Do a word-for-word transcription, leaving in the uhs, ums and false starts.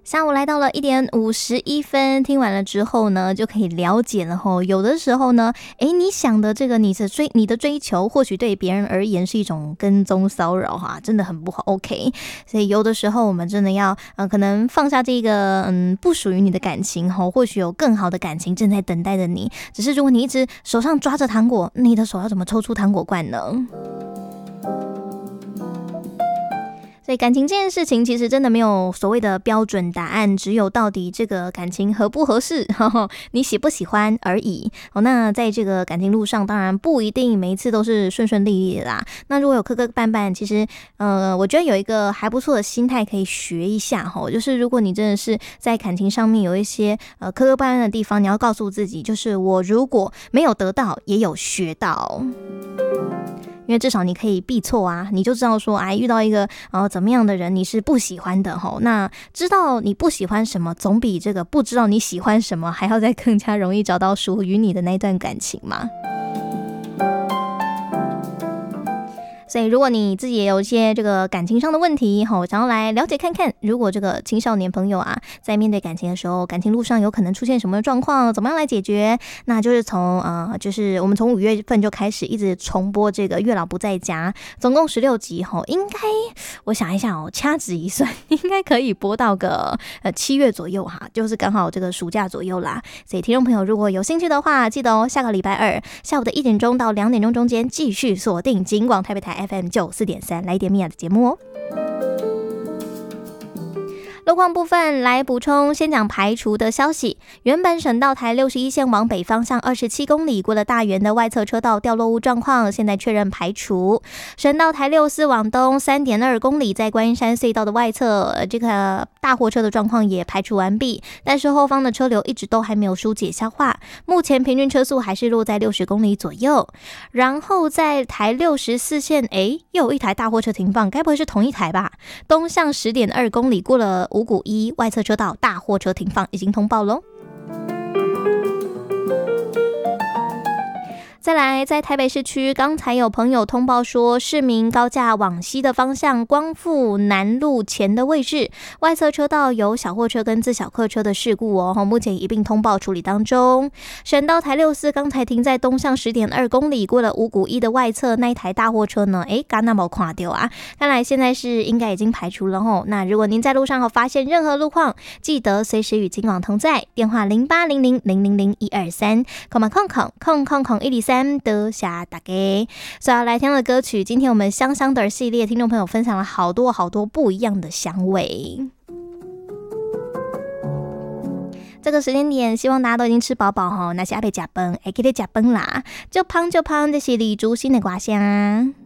下午来到了一点五十一分，听完了之后呢，就可以了解了吼。有的时候呢，诶，你想的这个你的追你的追求，或许对别人而言是一种跟踪骚扰哈，真的很不好 OK。所以有的时候我们真的要呃，可能放下这个嗯不属于你的感情吼，或许有更好的感情正在等待着你。只是如果你一直手上抓着糖果，你的手要怎么抽出糖果罐呢？所以感情这件事情其实真的没有所谓的标准答案，只有到底这个感情合不合适，呵呵，你喜不喜欢而已。哦，那在这个感情路上，当然不一定每一次都是顺顺利利的啦。那如果有磕磕绊绊，其实呃，我觉得有一个还不错的心态可以学一下哈，就是如果你真的是在感情上面有一些呃磕磕绊绊的地方，你要告诉自己，就是我如果没有得到，也有学到。因为至少你可以避错啊，你就知道说，哎，遇到一个呃怎么样的人你是不喜欢的吼，那知道你不喜欢什么，总比这个不知道你喜欢什么还要再更加容易找到属于你的那段感情嘛。所以如果你自己也有一些这个感情上的问题吼，想要来了解看看，如果这个青少年朋友啊在面对感情的时候，感情路上有可能出现什么状况，怎么样来解决，那就是从呃就是我们从五月份就开始一直重播这个月老不在家，总共十六集吼，应该我想一下哦，掐指一算应该可以播到个呃七月左右哈，就是刚好这个暑假左右啦。所以听众朋友如果有兴趣的话，记得哦，下个礼拜二下午的一点钟到两点钟中间继续锁定警广台北台F M 九四点三来点米娅的节目哦。路况部分来补充，先讲排除的消息。原本省道台六十一线往北方向二十七公里过了大园的外侧车道掉落物状况，现在确认排除。省道台六四往东 三点二公里在观音山隧道的外侧，这个大货车的状况也排除完毕，但是后方的车流一直都还没有疏解消化，目前平均车速还是落在六十公里左右。然后在台六十四线，诶，又有一台大货车停放，该不会是同一台吧？东向 十点二公里过了五股一外侧车道大货车停放，已经通报咯。再来，在台北市区，刚才有朋友通报说，市民高架往西的方向，光复南路前的位置，外侧车道有小货车跟自小客车的事故哦，目前一并通报处理当中。省道台六四刚才停在东向 十点二公里，过了五股一的外侧那一台大货车呢，诶，刚那没看到啊，看来现在是应该已经排除了吼。那如果您在路上有发现任何路况，记得随时与警广同在，电话零八零零零零零一二三，空嘛空空空空空一零三。多谢大家。所以要来听的歌曲，今天我们香香的系列听众朋友分享了好多好多不一样的香味。这个时间点，希望大家都已经吃饱饱吼，那是要被吃饭，会记得吃饭啦。就胖就胖，这是李竹新的歌声。